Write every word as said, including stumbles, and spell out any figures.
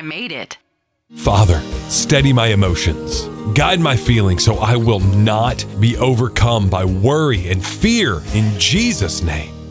I made it. Father, steady my emotions. Guide my feelings so I will not be overcome by worry and fear in Jesus' name.